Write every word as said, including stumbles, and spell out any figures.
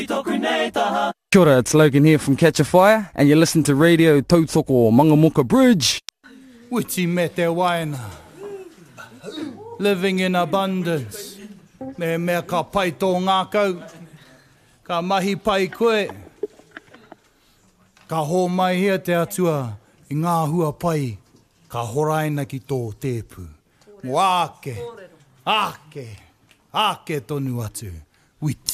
Kia ora, it's Logan here from Catch a Fire, and you listen to Radio Tautoko Mangamuka Bridge. Witi me te waina. Living in abundance. Me mea ka pai tō ngā kau. Ka mahi pai koe. Ka hō mai hea te atua i ngā hua pai. Ka horaina ki tō tēpu. Mo ake, ake, ake tonu atu. Witi.